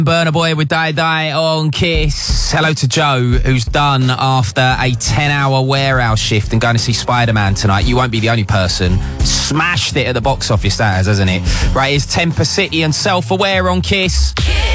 Burna Boy with Die Die on Kiss. Hello to Joe, who's done after a 10-hour warehouse shift and going to see Spider-Man tonight. You won't be the only person. Smashed it at the box office, that has, hasn't it? Right, it's Temper City and Self-Aware on Kiss.